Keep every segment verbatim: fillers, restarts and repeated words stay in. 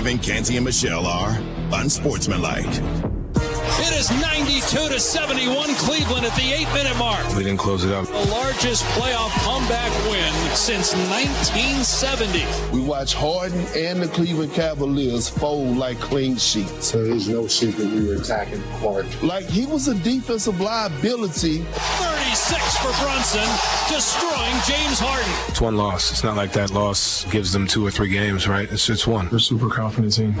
Kevin, Canty, and Michelle are unsportsmanlike. It is ninety-two to seventy-one Cleveland at the eight-minute mark. We didn't close it out. The largest playoff comeback win since nineteen seventy. We watched Harden and the Cleveland Cavaliers fold like clean sheets. So there's no secret we were attacking hard. Like he was a defensive liability. thirty-six for Brunson, destroying James Harden. It's one loss. It's not like that loss gives them two or three games, right? It's just one. We're a super confident team.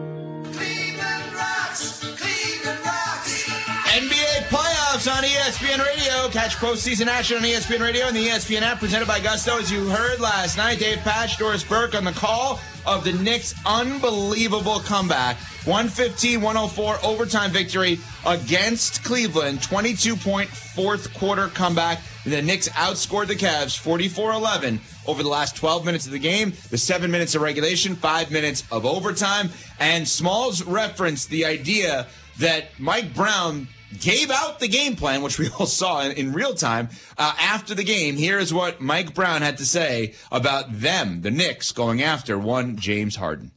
N B A playoffs on E S P N Radio. Catch postseason action on E S P N Radio and the E S P N app presented by Gusto. As you heard last night, Dave Patch, Doris Burke on the call of the Knicks' unbelievable comeback. one fifteen one oh four overtime victory against Cleveland. twenty-two point fourth quarter comeback. The Knicks outscored the Cavs forty-four eleven over the last twelve minutes of the game, the seven minutes of regulation, five minutes of overtime. And Smalls referenced the idea that Mike Brown gave out the game plan, which we all saw in, in real time, uh, after the game. Here's what Mike Brown had to say about them, the Knicks, going after one James Harden.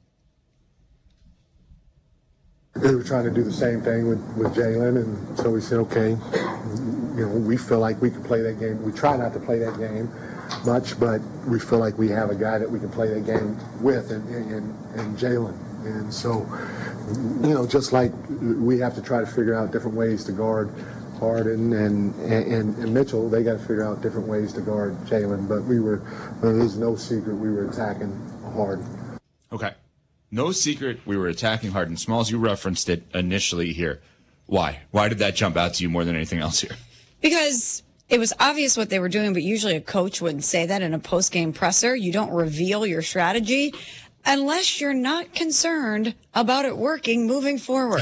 They were trying to do the same thing with, with Jalen, and so we said, okay, you know, we feel like we can play that game. We try not to play that game much, but we feel like we have a guy that we can play that game with, and, and, and Jalen. And so, you know, just like we have to try to figure out different ways to guard Harden and and, and Mitchell, they got to figure out different ways to guard Jalen. But we were, there's no secret we were attacking Harden. Okay. No secret we were attacking Harden. Smalls, you referenced it initially here. Why? Why did that jump out to you more than anything else here? Because it was obvious what they were doing, but usually a coach wouldn't say that in a post-game presser. You don't reveal your strategy unless you're not concerned about it working moving forward.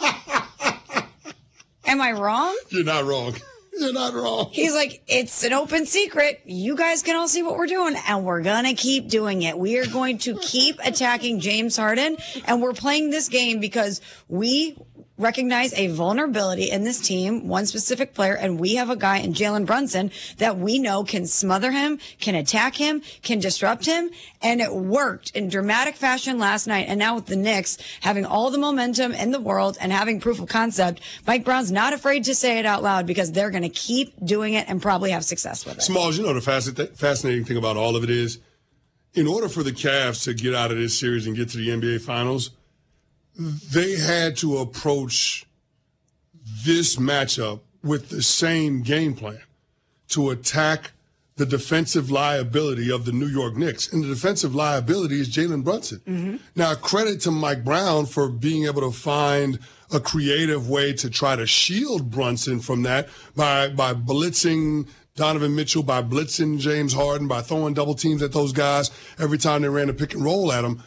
Am I wrong? You're not wrong. You're not wrong. He's like, it's an open secret. You guys can all see what we're doing, and we're going to keep doing it. We are going to keep attacking James Harden, and we're playing this game because we recognize a vulnerability in this team, one specific player, and we have a guy in Jalen Brunson that we know can smother him, can attack him, can disrupt him, and it worked in dramatic fashion last night. And now with the Knicks having all the momentum in the world and having proof of concept, Mike Brown's not afraid to say it out loud because they're going to keep doing it and probably have success with it. Smalls, you know the fascinating thing about all of it is, in order for the Cavs to get out of this series and get to the N B A Finals, they had to approach this matchup with the same game plan to attack the defensive liability of the New York Knicks. And the defensive liability is Jalen Brunson. Mm-hmm. Now, credit to Mike Brown for being able to find a creative way to try to shield Brunson from that by, by blitzing Donovan Mitchell, by blitzing James Harden, by throwing double teams at those guys every time they ran a pick and roll at them.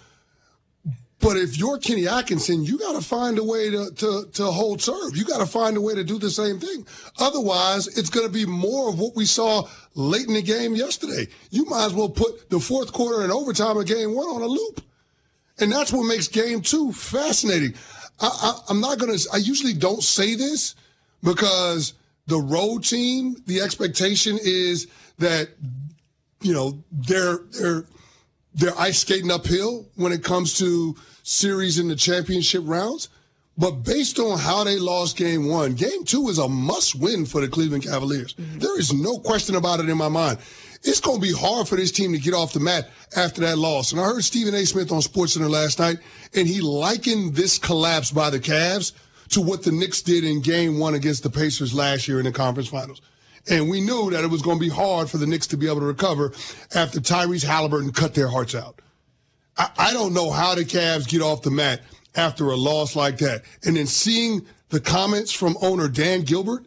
But if you're Kenny Atkinson, you got to find a way to, to, to hold serve. You got to find a way to do the same thing. Otherwise, it's going to be more of what we saw late in the game yesterday. You might as well put the fourth quarter and overtime of game one on a loop. And that's what makes game two fascinating. I, I, I'm not going to – I usually don't say this because the road team, the expectation is that, you know, they're they're – They're ice skating uphill when it comes to series in the championship rounds. But based on how they lost game one, game two is a must-win for the Cleveland Cavaliers. Mm-hmm. There is no question about it in my mind. It's going to be hard for this team to get off the mat after that loss. And I heard Stephen A. Smith on SportsCenter last night, and he likened this collapse by the Cavs to what the Knicks did in game one against the Pacers last year in the conference finals. And we knew that it was going to be hard for the Knicks to be able to recover after Tyrese Halliburton cut their hearts out. I, I don't know how the Cavs get off the mat after a loss like that. And then seeing the comments from owner Dan Gilbert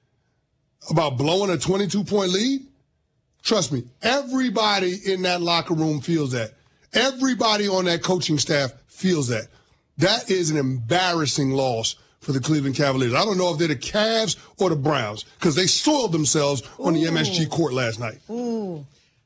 about blowing a twenty-two point lead, trust me, everybody in that locker room feels that. Everybody on that coaching staff feels that. That is an embarrassing loss for the Cleveland Cavaliers. I don't know if they're the Cavs or the Browns because they soiled themselves on Ooh. the M S G court last night. Ooh.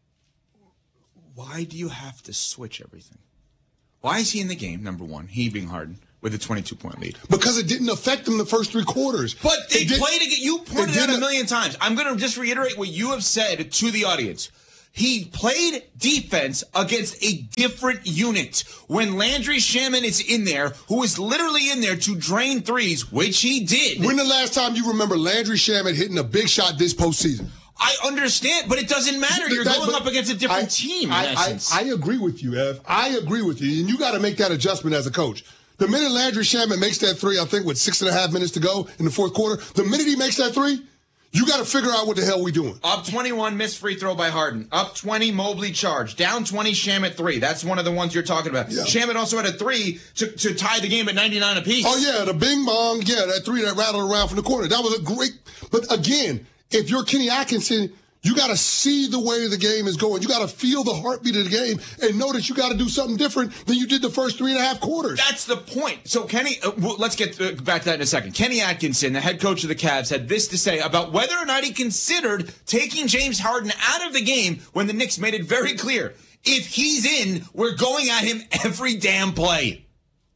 Why do you have to switch everything? Why is he in the game, number one, he being Harden, with a twenty-two point lead? Because it didn't affect them the first three quarters. But they played again. You pointed it out a million times. I'm going to just reiterate what you have said to the audience. He played defense against a different unit. When Landry Shamet is in there, who is literally in there to drain threes, which he did. When the last time you remember Landry Shamet hitting a big shot this postseason? I understand, but it doesn't matter. You're That- going but up against a different I, team, in I, essence. I, I agree with you, Ev. I agree with you. And you got to make that adjustment as a coach. The minute Landry Shamet makes that three, I think with six and a half minutes to go in the fourth quarter, the minute he makes that three, you got to figure out what the hell we doing. Up twenty-one, missed free throw by Harden. Up twenty, Mobley charge. Down twenty, Shamet three. That's one of the ones you're talking about. Yeah. Shamet also had a three to, to tie the game at ninety-nine apiece. Oh, yeah, the bing bong. Yeah, that three that rattled around from the corner. That was a great. But again, if you're Kenny Atkinson, you got to see the way the game is going. You got to feel the heartbeat of the game and know that you got to do something different than you did the first three and a half quarters. That's the point. So Kenny, uh, well, let's get uh, back to that in a second. Kenny Atkinson, the head coach of the Cavs, had this to say about whether or not he considered taking James Harden out of the game when the Knicks made it very clear. If he's in, we're going at him every damn play.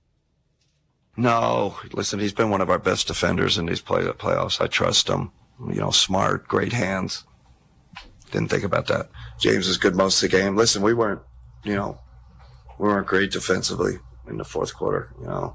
No, listen, he's been one of our best defenders in these play- playoffs. I trust him. You know, smart, great hands. Didn't think about that. James is good most of the game. Listen, we weren't, you know, we weren't great defensively in the fourth quarter, you know.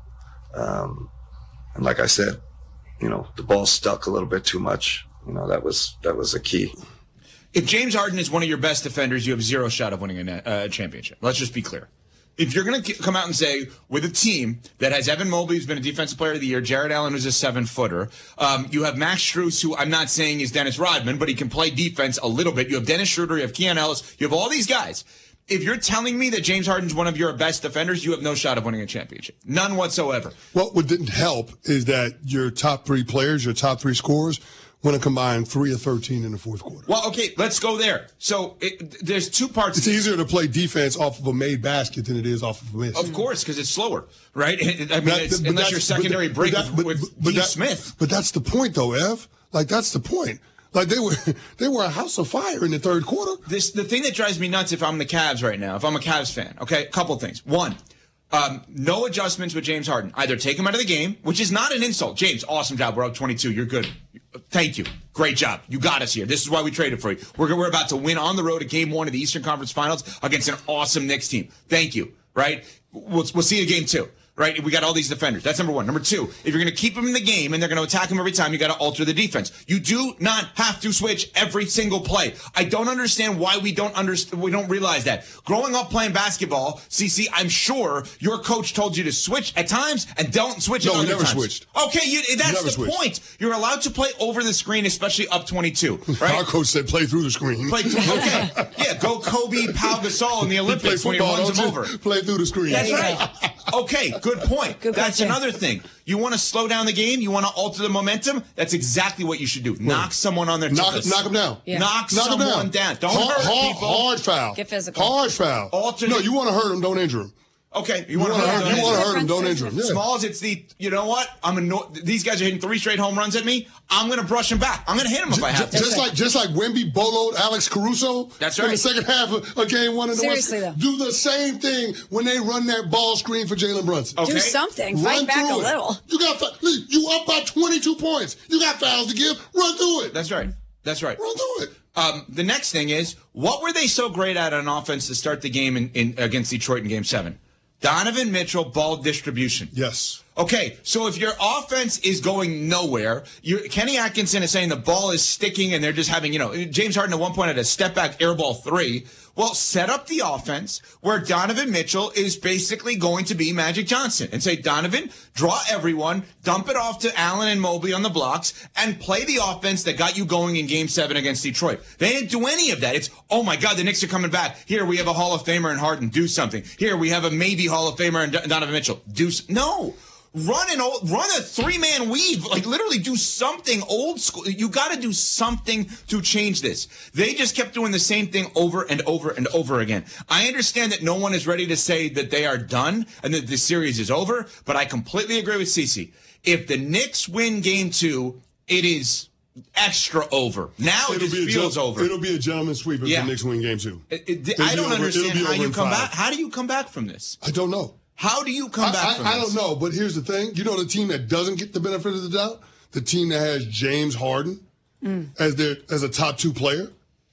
Um, and like I said, you know, the ball stuck a little bit too much. You know, that was that was a key. If James Harden is one of your best defenders, you have zero shot of winning a net, uh, championship. Let's just be clear. If you're going to come out and say, with a team that has Evan Mobley, who's been a defensive player of the year, Jared Allen, who's a seven-footer, um, you have Max Strus, who I'm not saying is Dennis Rodman, but he can play defense a little bit. You have Dennis Schroeder, you have Keon Ellis, you have all these guys. If you're telling me that James Harden's one of your best defenders, you have no shot of winning a championship. None whatsoever. Well, what didn't help is that your top three players, your top three scorers, went to combine three of thirteen in the fourth quarter. Well, okay, let's go there. So it, there's two parts. It's easier to play defense off of a made basket than it is off of a miss. Of course, because it's slower, right? I mean, That- it's, but unless that's- your secondary but break that- with, but- with but Dean that- Smith. But that's the point, though, Ev. Like, that's the point. Like, they were they were a house of fire in the third quarter. This the thing that drives me nuts if I'm the Cavs right now, if I'm a Cavs fan. Okay, a couple things. One, um, no adjustments with James Harden. Either take him out of the game, which is not an insult. James, awesome job. We're up twenty-two. You're good. Thank you. Great job. You got us here. This is why we traded for you. We're, we're about to win on the road at game one of the Eastern Conference Finals against an awesome Knicks team. Thank you. Right? We'll, we'll see you game two. Right? We got all these defenders. That's number one. Number two, if you're going to keep them in the game and they're going to attack them every time, you got to alter the defense. You do not have to switch every single play. I don't understand why we don't understand. We don't realize that. Growing up playing basketball, C C, I'm sure your coach told you to switch at times and don't switch No, at we other never times. switched. Okay, you, that's Never the switched. point. You're allowed to play over the screen, especially up twenty-two. Right? Our coach said play through the screen. Play, okay. Yeah, go Kobe, Pau Gasol in the Play Olympics when he football, runs them don't you? over. Play through the screen. That's right. Okay, good point. Good That's question. another thing. You want to slow down the game? You want to alter the momentum? That's exactly what you should do. Knock someone on their Knock, toes. knock them down. Yeah. Knock, Knock 'em someone down. Don't hard, hurt hard, people. hard foul. Get physical. Hard foul. Alternate- No, you want to hurt them, don't injure them. Okay, you You want want to to hurt hurt, them. you want to hurt them, difference. don't There's injure them. Yeah. Smalls, it's the, you know what? I'm anno- These guys are hitting three straight home runs at me. I'm going to brush them back. I'm going to hit them if I have to. Just like just like Wemby boloed Alex Caruso That's in the right. second half of, of game one in the Seriously, West. though. Do the same thing when they run that ball screen for Jalen Brunson. Okay. Do something. Run Fight back a through it. little. You got fa- you up by twenty-two points. You got fouls to give. Run through it. That's right. That's right. Run through it. Um, the next thing is, what were they so great at on offense to start the game in, in against Detroit in Game Seven? Donovan Mitchell, ball distribution. Yes. Okay, so if your offense is going nowhere, you're, Kenny Atkinson is saying the ball is sticking and they're just having, you know, James Harden at one point had a step back air ball three. Well, set up the offense where Donovan Mitchell is basically going to be Magic Johnson and say, Donovan, draw everyone, dump it off to Allen and Mobley on the blocks, and play the offense that got you going in Game seven against Detroit. They didn't do any of that. It's, oh my God, the Knicks are coming back. Here, we have a Hall of Famer in Harden. Do something. Here, we have a maybe Hall of Famer in Do- Donovan Mitchell. Do s- No. Run an old, run a three-man weave. Like, literally do something old school. You got to do something to change this. They just kept doing the same thing over and over and over again. I understand that no one is ready to say that they are done and that the series is over, but I completely agree with Cece. If the Knicks win game two, it is extra over. Now it It'll just be a feels gen- over. It'll be a gentleman's sweep if Yeah. the Knicks win game two. It- it- It'll I be don't over- understand it'll be how over you in come five. back. How do you come back from this? I don't know. How do you come I, back I, from I this? don't know, but here's the thing. You know the team that doesn't get the benefit of the doubt? The team that has James Harden Mm. as their as a top two player?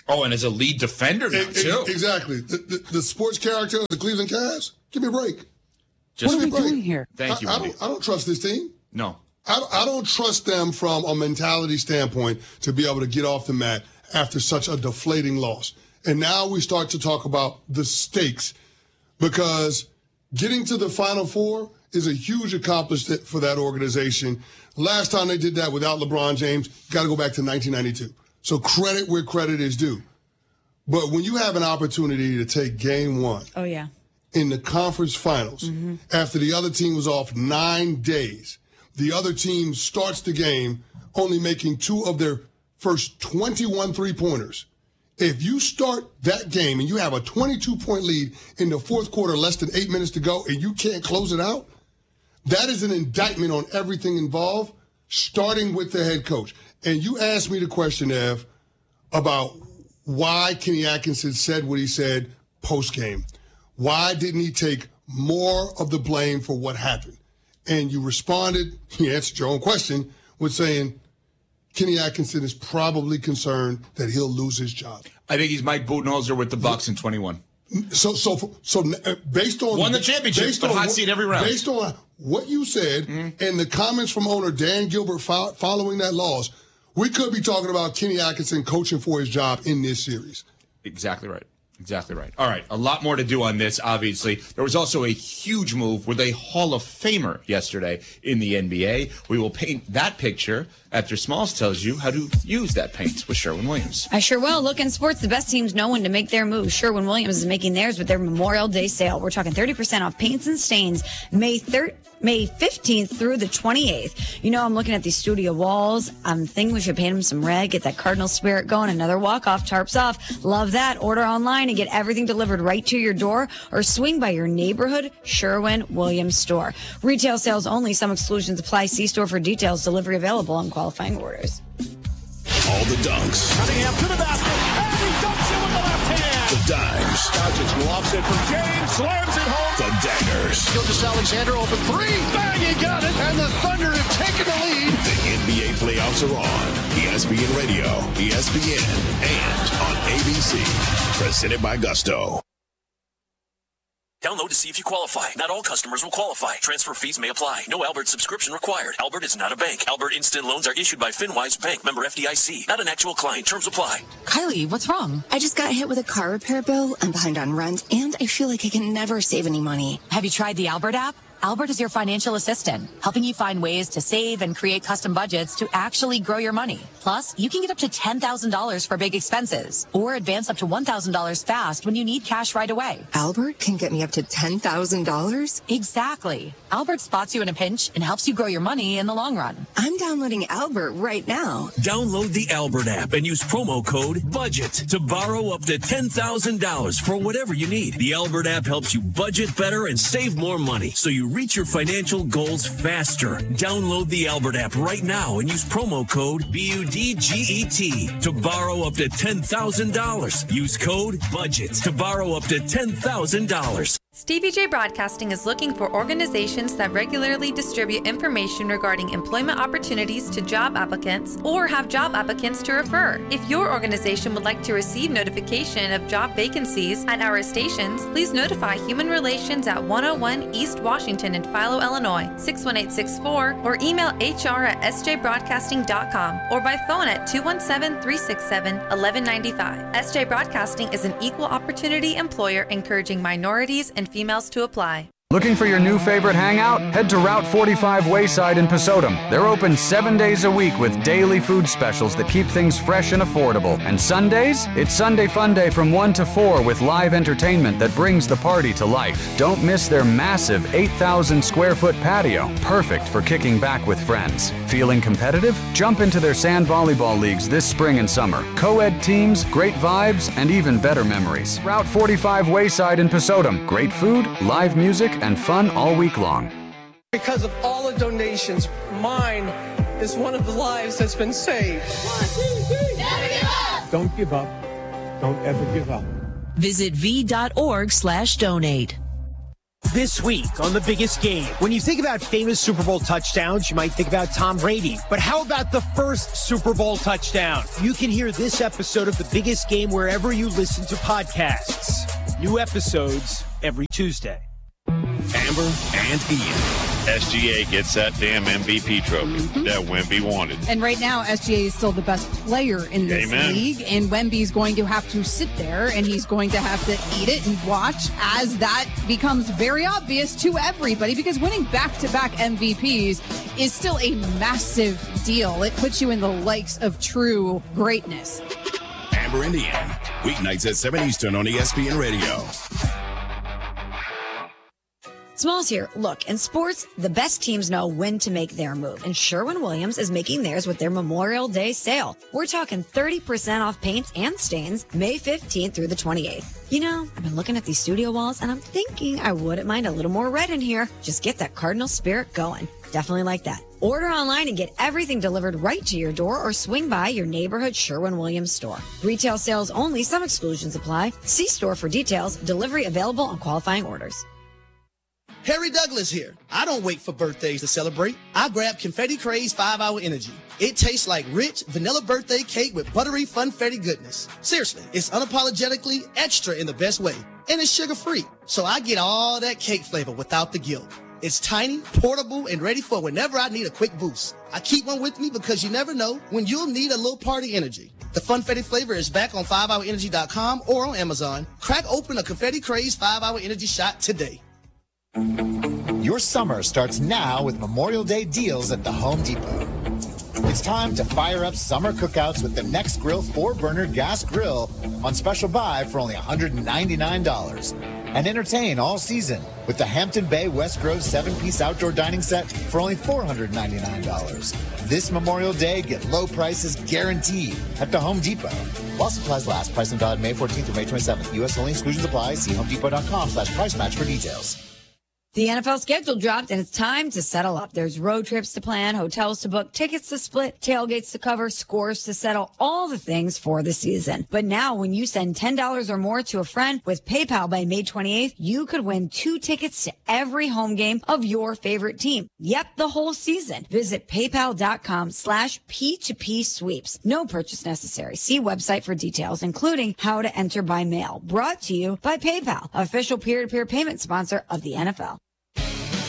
Oh, and as a lead defender now, E- e- too. Exactly. The, the, the sports character of the Cleveland Cavs, give me a break. Just Give me a break. here? Thank you, I, I, Wendy. don't, I don't trust this team. No. I don't, I don't trust them from a mentality standpoint to be able to get off the mat after such a deflating loss. And now we start to talk about the stakes, because getting to the Final Four is a huge accomplishment for that organization. Last time they did that without LeBron James, got to go back to nineteen ninety-two. So credit where credit is due. But when you have an opportunity to take game one Oh, yeah. in the conference finals, Mm-hmm. after the other team was off nine days, the other team starts the game only making two of their first twenty-one three-pointers. If you start that game and you have a twenty-two point lead in the fourth quarter, less than eight minutes to go, and you can't close it out, that is an indictment on everything involved, starting with the head coach. And you asked me the question, Ev, about why Kenny Atkinson said what he said post-game. Why didn't he take more of the blame for what happened? And you responded, you answered your own question, with saying Kenny Atkinson is probably concerned that he'll lose his job. I think he's Mike Budenholzer with the Bucks in twenty-one. So, so, so uh, based on Won the championship, based but on hot what- seat every round. Based on what you said and the comments from owner Dan Gilbert fo- following that loss, we could be talking about Kenny Atkinson coaching for his job in this series. Exactly right. Exactly right. All right. A lot more to do on this, obviously. There was also a huge move with a Hall of Famer yesterday in the N B A. We will paint that picture after Smalls tells you how to use that paint with Sherwin-Williams. I sure will. Look in sports, the best teams know when to make their move. Sherwin-Williams is making theirs with their Memorial Day sale. We're talking thirty percent off paints and stains May third. May fifteenth through the twenty-eighth. You know, I'm looking at these studio walls. I'm thinking we should paint them some red, get that Cardinal spirit going. Another walk-off, tarps off. Love that. Order online and get everything delivered right to your door, or swing by your neighborhood Sherwin-Williams store. Retail sales only. Some exclusions apply. See store for details. Delivery available on qualifying orders. All the dunks. Cunningham to the basket, and he dunks it with the left hand. The dimes. Doncic lobs it from James, slams it home. The daggers. Gilgeous Alexander open three. Bang, he got it. And the Thunder have taken the lead. The N B A playoffs are on. E S P N Radio, E S P N, and on A B C. Presented by Gusto. Download to see if you qualify. Not all customers will qualify. Transfer fees may apply. No Albert subscription required. Albert is not a bank. Albert Instant Loans are issued by FinWise Bank, member F D I C. Not an actual client. Terms apply. Kylie, what's wrong? I just got hit with a car repair bill. I'm behind on rent, and I feel like I can never save any money. Have you tried the Albert app? Albert is your financial assistant, helping you find ways to save and create custom budgets to actually grow your money. Plus, you can get up to ten thousand dollars for big expenses, or advance up to one thousand dollars fast when you need cash right away. Albert can get me up to ten thousand dollars? Exactly. Albert spots you in a pinch and helps you grow your money in the long run. I'm downloading Albert right now. Download the Albert app and use promo code BUDGET to borrow up to ten thousand dollars for whatever you need. The Albert app helps you budget better and save more money, so you reach your financial goals faster. Download the Albert app right now and use promo code B U D G E T to borrow up to ten thousand dollars. Use code BUDGET to borrow up to ten thousand dollars. Stevie J Broadcasting is looking for organizations that regularly distribute information regarding employment opportunities to job applicants or have job applicants to refer. If your organization would like to receive notification of job vacancies at our stations, please notify Human Relations at one oh one East Washington in Philo, Illinois, six one eight six four, or email H R at S J broadcasting dot com or by phone at two one seven, three six seven, one one nine five. S J Broadcasting is an equal opportunity employer encouraging minorities and females to apply. Looking for your new favorite hangout? Head to Route forty-five Wayside in Pasodum. They're open seven days a week with daily food specials that keep things fresh and affordable. And Sundays? It's Sunday Fun Day from one to four with live entertainment that brings the party to life. Don't miss their massive eight thousand square foot patio, perfect for kicking back with friends. Feeling competitive? Jump into their sand volleyball leagues this spring and summer. Co-ed teams, great vibes, and even better memories. Route forty-five Wayside in Pasodum. Great food, live music, and fun all week long. Because of all the donations, mine is one of the lives that's been saved. Never give up! Don't give up. Don't ever give up. Visit v dot org slash donate. This week on The Biggest Game. When you think about famous Super Bowl touchdowns, you might think about Tom Brady. But how about the first Super Bowl touchdown? You can hear this episode of The Biggest Game wherever you listen to podcasts. New episodes every Tuesday. Amber and Ian. S G A gets that damn M V P trophy Mm-hmm. that Wemby wanted. And right now, S G A is still the best player in this Amen. league. And Wemby's going to have to sit there and he's going to have to eat it and watch as that becomes very obvious to everybody, because winning back-to-back M V Ps is still a massive deal. It puts you in the likes of true greatness. Amber and Ian, weeknights at seven Eastern on E S P N Radio. Smalls here. Look, in sports, the best teams know when to make their move, and Sherwin-Williams is making theirs with their Memorial Day sale. We're talking thirty percent off paints and stains May fifteenth through the twenty-eighth. You know, I've been looking at these studio walls, and I'm thinking I wouldn't mind a little more red in here. Just get that Cardinal spirit going. Definitely like that. Order online and get everything delivered right to your door, or swing by your neighborhood Sherwin-Williams store. Retail sales only. Some exclusions apply. See store for details. Delivery available on qualifying orders. Harry Douglas here. I don't wait for birthdays to celebrate. I grab Confetti Craze five hour Energy. It tastes like rich vanilla birthday cake with buttery funfetti goodness. Seriously, it's unapologetically extra in the best way. And it's sugar-free, so I get all that cake flavor without the guilt. It's tiny, portable, and ready for whenever I need a quick boost. I keep one with me because you never know when you'll need a little party energy. The Funfetti flavor is back on five hour energy dot com or on Amazon. Crack open a Confetti Craze five hour Energy shot today. Your summer starts now with Memorial Day deals at the Home Depot. It's time to fire up summer cookouts with the Next Grill four burner gas grill on special buy for only one hundred ninety-nine dollars. And entertain all season with the Hampton Bay West Grove seven piece outdoor dining set for only four hundred ninety-nine dollars. This Memorial Day, get low prices guaranteed at the Home Depot. While supplies last, price and valid May fourteenth through May twenty-seventh. U S only, exclusions apply. See homedepot.com slash price match for details. The N F L schedule dropped, and it's time to settle up. There's road trips to plan, hotels to book, tickets to split, tailgates to cover, scores to settle, all the things for the season. But now, when you send ten dollars or more to a friend with PayPal by May twenty-eighth, you could win two tickets to every home game of your favorite team. Yep, the whole season. Visit paypal.com slash P2P sweeps. No purchase necessary. See website for details, including how to enter by mail. Brought to you by PayPal, official peer-to-peer payment sponsor of the N F L.